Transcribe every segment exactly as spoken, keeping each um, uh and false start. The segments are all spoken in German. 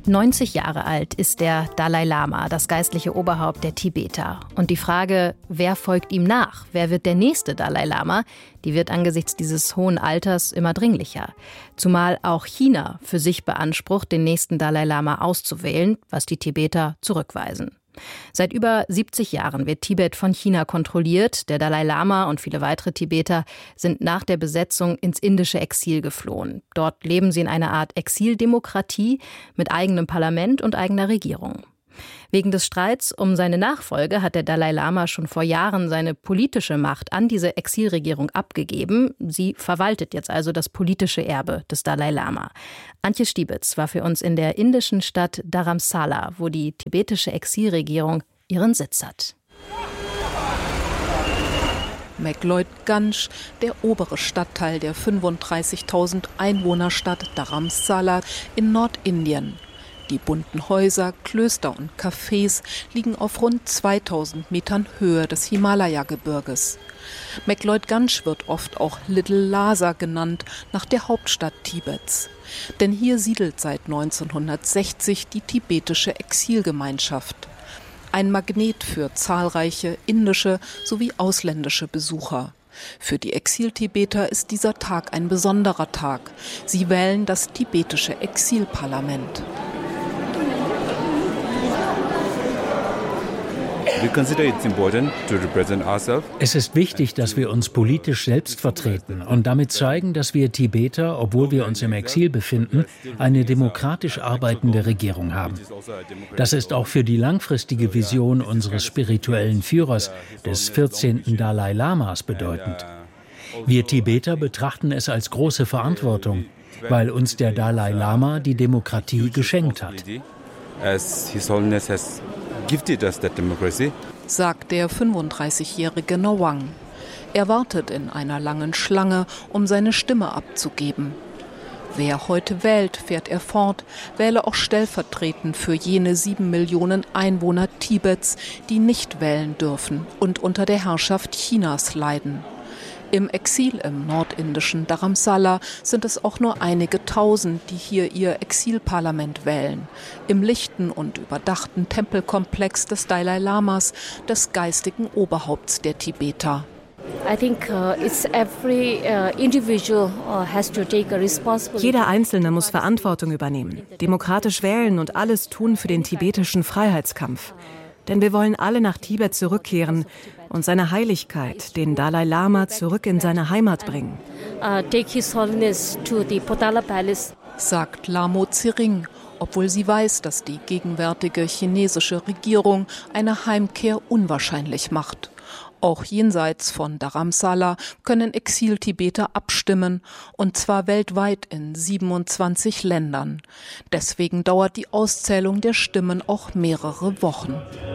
neunzig Jahre alt ist der Dalai Lama, das geistliche Oberhaupt der Tibeter. Und die Frage, wer folgt ihm nach? Wer wird der nächste Dalai Lama? Die wird angesichts dieses hohen Alters immer dringlicher. Zumal auch China für sich beansprucht, den nächsten Dalai Lama auszuwählen, was die Tibeter zurückweisen. Seit über siebzig Jahren wird Tibet von China kontrolliert. Der Dalai Lama und viele weitere Tibeter sind nach der Besetzung ins indische Exil geflohen. Dort leben sie in einer Art Exildemokratie mit eigenem Parlament und eigener Regierung. Wegen des Streits um seine Nachfolge hat der Dalai Lama schon vor Jahren seine politische Macht an diese Exilregierung abgegeben. Sie verwaltet jetzt also das politische Erbe des Dalai Lama. Antje Stiebitz war für uns in der indischen Stadt Dharamsala, wo die tibetische Exilregierung ihren Sitz hat. McLeod-Ganj, der obere Stadtteil der fünfunddreißigtausend Einwohnerstadt Dharamsala in Nordindien. Die bunten Häuser, Klöster und Cafés liegen auf rund zweitausend Metern Höhe des Himalaya-Gebirges. McLeod-Ganj wird oft auch Little Lhasa genannt, nach der Hauptstadt Tibets. Denn hier siedelt seit neunzehnhundertsechzig die tibetische Exilgemeinschaft. Ein Magnet für zahlreiche indische sowie ausländische Besucher. Für die Exil-Tibeter ist dieser Tag ein besonderer Tag. Sie wählen das tibetische Exilparlament. Es ist wichtig, dass wir uns politisch selbst vertreten und damit zeigen, dass wir Tibeter, obwohl wir uns im Exil befinden, eine demokratisch arbeitende Regierung haben. Das ist auch für die langfristige Vision unseres spirituellen Führers, des vierzehnten Dalai Lamas, bedeutend. Wir Tibeter betrachten es als große Verantwortung, weil uns der Dalai Lama die Demokratie geschenkt hat. Sagt der fünfunddreißigjährige Nawang. Er wartet in einer langen Schlange, um seine Stimme abzugeben. Wer heute wählt, fährt er fort, wähle auch stellvertretend für jene sieben Millionen Einwohner Tibets, die nicht wählen dürfen und unter der Herrschaft Chinas leiden. Im Exil im nordindischen Dharamsala sind es auch nur einige Tausend, die hier ihr Exilparlament wählen. Im lichten und überdachten Tempelkomplex des Dalai Lamas, des geistigen Oberhaupts der Tibeter. Jeder Einzelne muss Verantwortung übernehmen, demokratisch wählen und alles tun für den tibetischen Freiheitskampf. Denn wir wollen alle nach Tibet zurückkehren und seine Heiligkeit, den Dalai Lama, zurück in seine Heimat bringen. Sagt Lamo Tsering, obwohl sie weiß, dass die gegenwärtige chinesische Regierung eine Heimkehr unwahrscheinlich macht. Auch jenseits von Dharamsala können Exil-Tibeter abstimmen, und zwar weltweit in siebenundzwanzig Ländern. Deswegen dauert die Auszählung der Stimmen auch mehrere Wochen.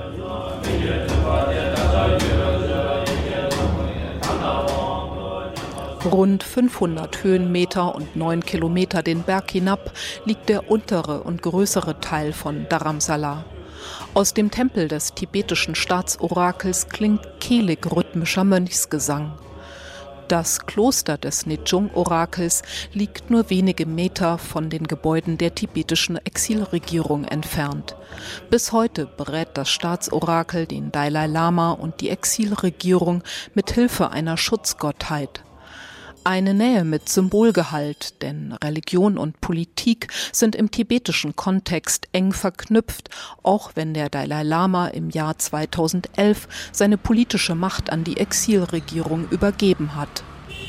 Rund fünfhundert Höhenmeter und neun Kilometer den Berg hinab liegt der untere und größere Teil von Dharamsala. Aus dem Tempel des tibetischen Staatsorakels klingt kehlig rhythmischer Mönchsgesang. Das Kloster des Nechung-Orakels liegt nur wenige Meter von den Gebäuden der tibetischen Exilregierung entfernt. Bis heute berät das Staatsorakel den Dalai Lama und die Exilregierung mit Hilfe einer Schutzgottheit. Eine Nähe mit Symbolgehalt, denn Religion und Politik sind im tibetischen Kontext eng verknüpft, auch wenn der Dalai Lama im Jahr zweitausendelf seine politische Macht an die Exilregierung übergeben hat.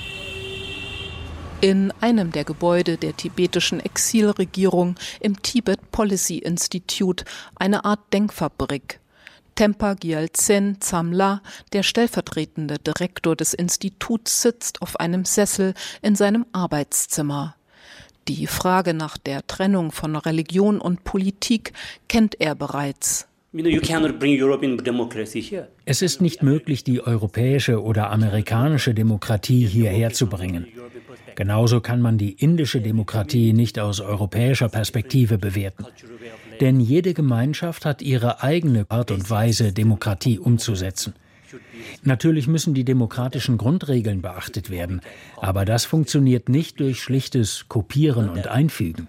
In einem der Gebäude der tibetischen Exilregierung im Tibet Policy Institute, eine Art Denkfabrik. Tempa Gyaltsen Zamla, der stellvertretende Direktor des Instituts, sitzt auf einem Sessel in seinem Arbeitszimmer. Die Frage nach der Trennung von Religion und Politik kennt er bereits. Es ist nicht möglich, die europäische oder amerikanische Demokratie hierher zu bringen. Genauso kann man die indische Demokratie nicht aus europäischer Perspektive bewerten. Denn jede Gemeinschaft hat ihre eigene Art und Weise, Demokratie umzusetzen. Natürlich müssen die demokratischen Grundregeln beachtet werden, aber das funktioniert nicht durch schlichtes Kopieren und Einfügen.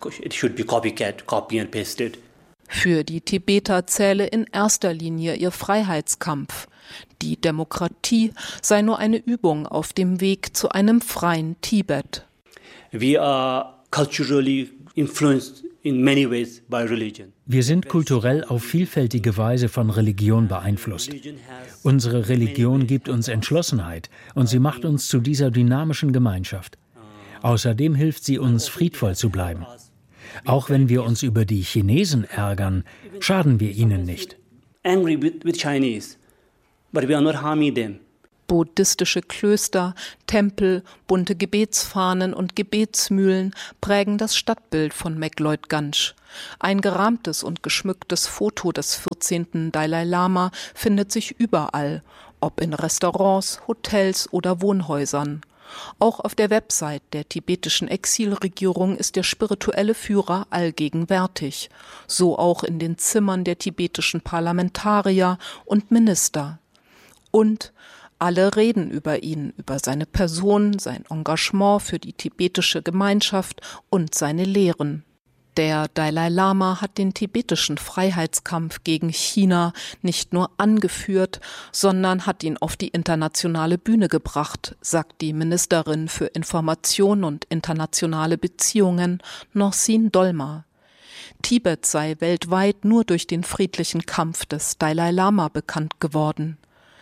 Für die Tibeter zähle in erster Linie ihr Freiheitskampf. Die Demokratie sei nur eine Übung auf dem Weg zu einem freien Tibet. We are culturally influenced in many ways by religion. Wir sind kulturell auf vielfältige Weise von Religion beeinflusst. Unsere Religion gibt uns Entschlossenheit und sie macht uns zu dieser dynamischen Gemeinschaft. Außerdem hilft sie uns, friedvoll zu bleiben. Auch wenn wir uns über die Chinesen ärgern, schaden wir ihnen nicht. Angry with, with Chinese, but we are not harming them. Buddhistische Klöster, Tempel, bunte Gebetsfahnen und Gebetsmühlen prägen das Stadtbild von McLeod-Ganj. Ein gerahmtes und geschmücktes Foto des vierzehnten Dalai Lama findet sich überall, ob in Restaurants, Hotels oder Wohnhäusern. Auch auf der Website der tibetischen Exilregierung ist der spirituelle Führer allgegenwärtig, so auch in den Zimmern der tibetischen Parlamentarier und Minister. Und alle reden über ihn, über seine Person, sein Engagement für die tibetische Gemeinschaft und seine Lehren. Der Dalai Lama hat den tibetischen Freiheitskampf gegen China nicht nur angeführt, sondern hat ihn auf die internationale Bühne gebracht, sagt die Ministerin für Information und internationale Beziehungen, Norsin Dolma. Tibet sei weltweit nur durch den friedlichen Kampf des Dalai Lama bekannt geworden.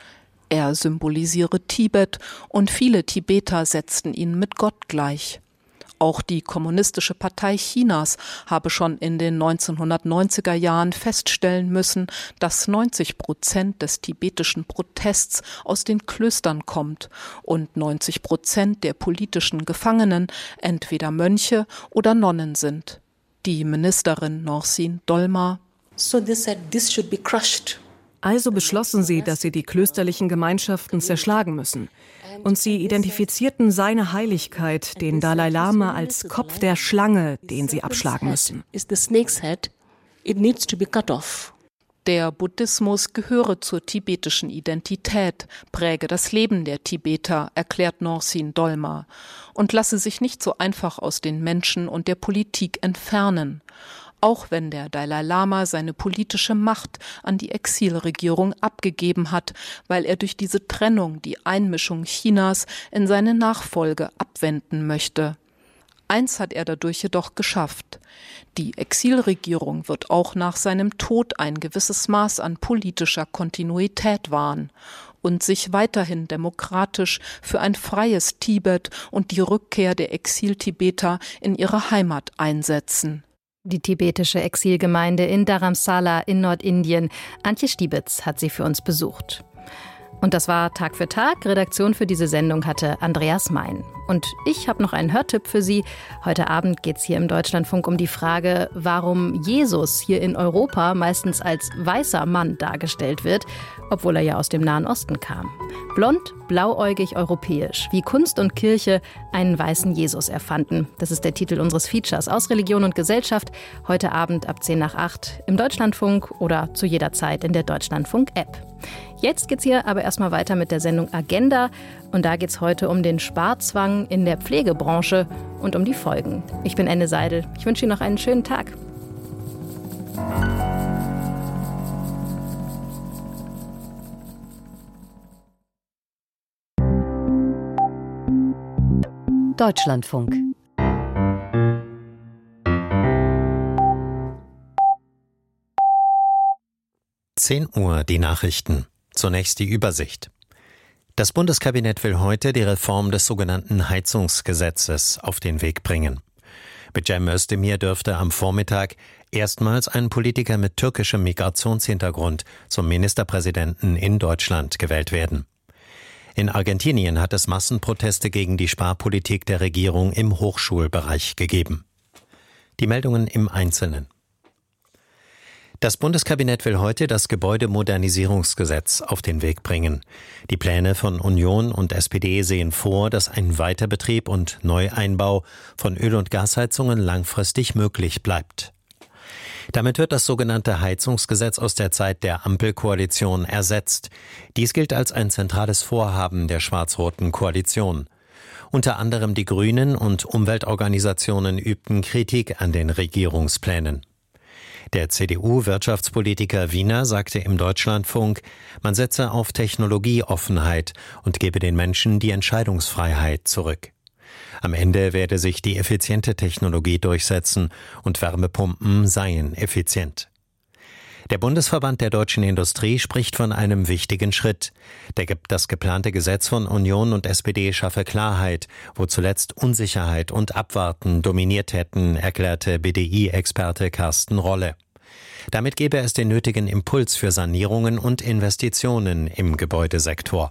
Er symbolisiere Tibet und viele Tibeter setzten ihn mit Gott gleich. Auch die Kommunistische Partei Chinas habe schon in den neunzehnhundertneunziger Jahren feststellen müssen, dass neunzig Prozent des tibetischen Protests aus den Klöstern kommt und neunzig Prozent der politischen Gefangenen entweder Mönche oder Nonnen sind. Die Ministerin Norsin Dolma: So they said this should be crushed. Also beschlossen sie, dass sie die klösterlichen Gemeinschaften zerschlagen müssen. Und sie identifizierten seine Heiligkeit, den Dalai Lama, als Kopf der Schlange, den sie abschlagen müssen. Der Buddhismus gehöre zur tibetischen Identität, präge das Leben der Tibeter, erklärt Norsin Dolma, und lasse sich nicht so einfach aus den Menschen und der Politik entfernen. Auch wenn der Dalai Lama seine politische Macht an die Exilregierung abgegeben hat, weil er durch diese Trennung die Einmischung Chinas in seine Nachfolge abwenden möchte. Eins hat er dadurch jedoch geschafft: Die Exilregierung wird auch nach seinem Tod ein gewisses Maß an politischer Kontinuität wahren und sich weiterhin demokratisch für ein freies Tibet und die Rückkehr der Exil-Tibeter in ihre Heimat einsetzen. Die tibetische Exilgemeinde in Dharamsala in Nordindien. Antje Stiebitz hat sie für uns besucht. Und das war Tag für Tag. Redaktion für diese Sendung hatte Andreas Mein. Und ich habe noch einen Hörtipp für Sie. Heute Abend geht es hier im Deutschlandfunk um die Frage, warum Jesus hier in Europa meistens als weißer Mann dargestellt wird, obwohl er ja aus dem Nahen Osten kam. Blond, blauäugig, europäisch, wie Kunst und Kirche einen weißen Jesus erfanden. Das ist der Titel unseres Features aus Religion und Gesellschaft. Heute Abend ab zehn nach acht im Deutschlandfunk oder zu jeder Zeit in der Deutschlandfunk-App. Jetzt geht's hier aber erstmal weiter mit der Sendung Agenda. Und da geht's heute um den Sparzwang in der Pflegebranche und um die Folgen. Ich bin Ende Seidel. Ich wünsche Ihnen noch einen schönen Tag. Deutschlandfunk. zehn Uhr die Nachrichten. Zunächst die Übersicht. Das Bundeskabinett will heute die Reform des sogenannten Heizungsgesetzes auf den Weg bringen. Mit Cem Özdemir dürfte am Vormittag erstmals ein Politiker mit türkischem Migrationshintergrund zum Ministerpräsidenten in Deutschland gewählt werden. In Argentinien hat es Massenproteste gegen die Sparpolitik der Regierung im Hochschulbereich gegeben. Die Meldungen im Einzelnen. Das Bundeskabinett will heute das Gebäudemodernisierungsgesetz auf den Weg bringen. Die Pläne von Union und S P D sehen vor, dass ein Weiterbetrieb und Neueinbau von Öl- und Gasheizungen langfristig möglich bleibt. Damit wird das sogenannte Heizungsgesetz aus der Zeit der Ampelkoalition ersetzt. Dies gilt als ein zentrales Vorhaben der schwarz-roten Koalition. Unter anderem die Grünen und Umweltorganisationen übten Kritik an den Regierungsplänen. Der C D U-Wirtschaftspolitiker Wiener sagte im Deutschlandfunk, man setze auf Technologieoffenheit und gebe den Menschen die Entscheidungsfreiheit zurück. Am Ende werde sich die effiziente Technologie durchsetzen und Wärmepumpen seien effizient. Der Bundesverband der deutschen Industrie spricht von einem wichtigen Schritt. Das geplante Gesetz von Union und S P D schaffe Klarheit, wo zuletzt Unsicherheit und Abwarten dominiert hätten, erklärte B D I-Experte Carsten Rolle. Damit gebe es den nötigen Impuls für Sanierungen und Investitionen im Gebäudesektor.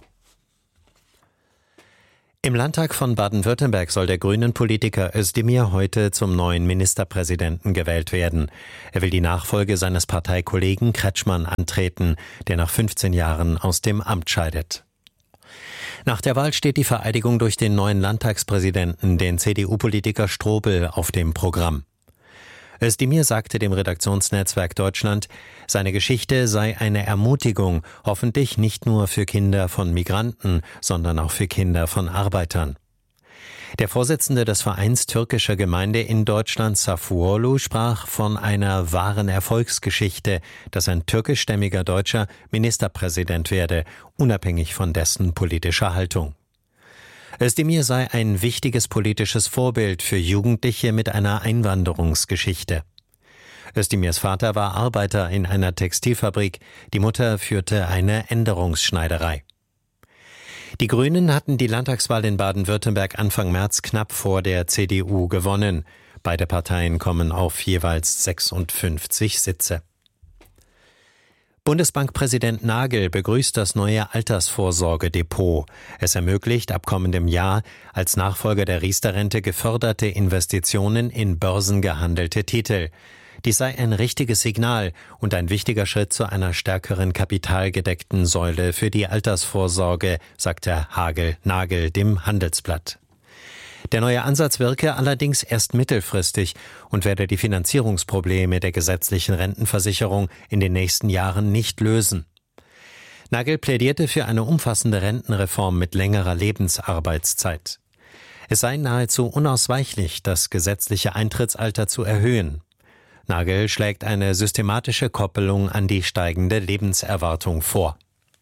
Im Landtag von Baden-Württemberg soll der Grünen-Politiker Özdemir heute zum neuen Ministerpräsidenten gewählt werden. Er will die Nachfolge seines Parteikollegen Kretschmann antreten, der nach fünfzehn Jahren aus dem Amt scheidet. Nach der Wahl steht die Vereidigung durch den neuen Landtagspräsidenten, den C D U-Politiker Strobel, auf dem Programm. Özdemir sagte dem Redaktionsnetzwerk Deutschland, seine Geschichte sei eine Ermutigung, hoffentlich nicht nur für Kinder von Migranten, sondern auch für Kinder von Arbeitern. Der Vorsitzende des Vereins türkischer Gemeinde in Deutschland, Safurlu, sprach von einer wahren Erfolgsgeschichte, dass ein türkischstämmiger Deutscher Ministerpräsident werde, unabhängig von dessen politischer Haltung. Özdemir sei ein wichtiges politisches Vorbild für Jugendliche mit einer Einwanderungsgeschichte. Özdemirs Vater war Arbeiter in einer Textilfabrik, die Mutter führte eine Änderungsschneiderei. Die Grünen hatten die Landtagswahl in Baden-Württemberg Anfang März knapp vor der C D U gewonnen. Beide Parteien kommen auf jeweils sechsundfünfzig Sitze. Bundesbankpräsident Nagel begrüßt das neue Altersvorsorgedepot. Es ermöglicht ab kommendem Jahr als Nachfolger der Riester-Rente geförderte Investitionen in börsengehandelte Titel. Dies sei ein richtiges Signal und ein wichtiger Schritt zu einer stärkeren kapitalgedeckten Säule für die Altersvorsorge, sagte Hagel Nagel dem Handelsblatt. Der neue Ansatz wirke allerdings erst mittelfristig und werde die Finanzierungsprobleme der gesetzlichen Rentenversicherung in den nächsten Jahren nicht lösen. Nagel plädierte für eine umfassende Rentenreform mit längerer Lebensarbeitszeit. Es sei nahezu unausweichlich, das gesetzliche Eintrittsalter zu erhöhen. Nagel schlägt eine systematische Koppelung an die steigende Lebenserwartung vor.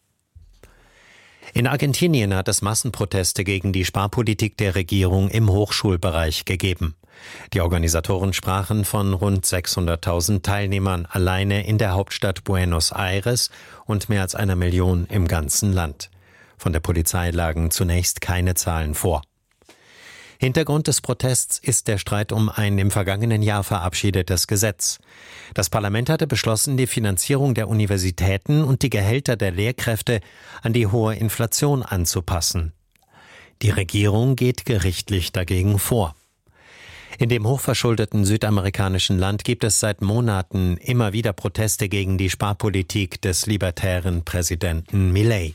In Argentinien hat es Massenproteste gegen die Sparpolitik der Regierung im Hochschulbereich gegeben. Die Organisatoren sprachen von rund sechshunderttausend Teilnehmern alleine in der Hauptstadt Buenos Aires und mehr als einer Million im ganzen Land. Von der Polizei lagen zunächst keine Zahlen vor. Hintergrund des Protests ist der Streit um ein im vergangenen Jahr verabschiedetes Gesetz. Das Parlament hatte beschlossen, die Finanzierung der Universitäten und die Gehälter der Lehrkräfte an die hohe Inflation anzupassen. Die Regierung geht gerichtlich dagegen vor. In dem hochverschuldeten südamerikanischen Land gibt es seit Monaten immer wieder Proteste gegen die Sparpolitik des libertären Präsidenten Milei.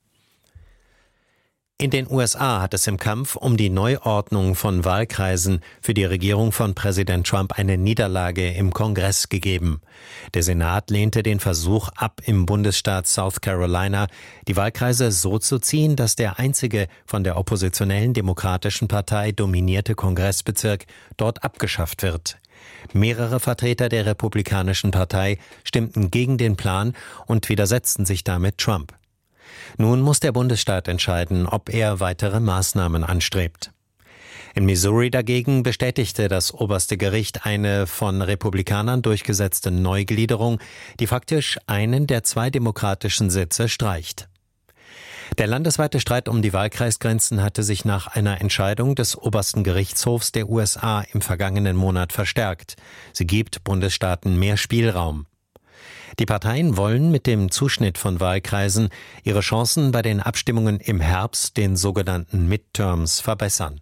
In den U S A hat es im Kampf um die Neuordnung von Wahlkreisen für die Regierung von Präsident Trump eine Niederlage im Kongress gegeben. Der Senat lehnte den Versuch ab, im Bundesstaat South Carolina die Wahlkreise so zu ziehen, dass der einzige von der oppositionellen Demokratischen Partei dominierte Kongressbezirk dort abgeschafft wird. Mehrere Vertreter der Republikanischen Partei stimmten gegen den Plan und widersetzten sich damit Trump. Nun muss der Bundesstaat entscheiden, ob er weitere Maßnahmen anstrebt. In Missouri dagegen bestätigte das oberste Gericht eine von Republikanern durchgesetzte Neugliederung, die faktisch einen der zwei demokratischen Sitze streicht. Der landesweite Streit um die Wahlkreisgrenzen hatte sich nach einer Entscheidung des obersten Gerichtshofs der U S A im vergangenen Monat verstärkt. Sie gibt Bundesstaaten mehr Spielraum. Die Parteien wollen mit dem Zuschnitt von Wahlkreisen ihre Chancen bei den Abstimmungen im Herbst, den sogenannten Midterms, verbessern.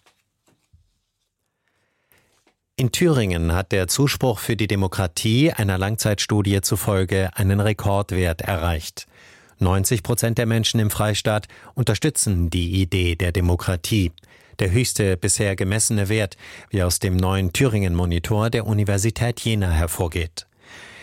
In Thüringen hat der Zuspruch für die Demokratie einer Langzeitstudie zufolge einen Rekordwert erreicht. neunzig Prozent der Menschen im Freistaat unterstützen die Idee der Demokratie. Der höchste bisher gemessene Wert, wie aus dem neuen Thüringen-Monitor der Universität Jena hervorgeht.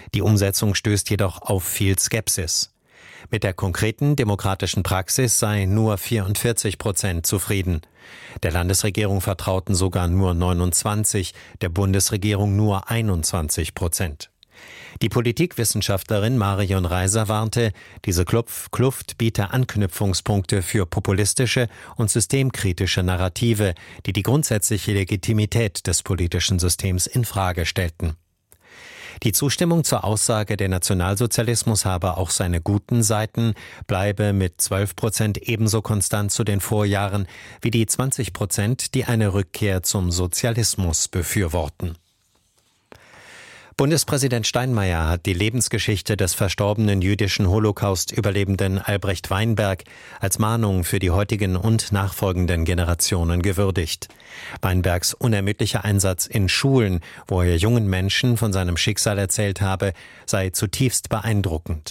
Die Umsetzung stößt jedoch auf viel Skepsis. Mit der konkreten demokratischen Praxis seien nur vierundvierzig Prozent zufrieden. Der Landesregierung vertrauten sogar nur neunundzwanzig, der Bundesregierung nur einundzwanzig Prozent. Die Politikwissenschaftlerin Marion Reiser warnte, diese Kluft biete Anknüpfungspunkte für populistische und systemkritische Narrative, die die grundsätzliche Legitimität des politischen Systems infrage stellten. Die Zustimmung zur Aussage, der Nationalsozialismus habe auch seine guten Seiten, bleibe mit zwölf Prozent ebenso konstant zu den Vorjahren wie die zwanzig Prozent, die eine Rückkehr zum Sozialismus befürworten. Bundespräsident Steinmeier hat die Lebensgeschichte des verstorbenen jüdischen Holocaust-Überlebenden Albrecht Weinberg als Mahnung für die heutigen und nachfolgenden Generationen gewürdigt. Weinbergs unermüdlicher Einsatz in Schulen, wo er jungen Menschen von seinem Schicksal erzählt habe, sei zutiefst beeindruckend.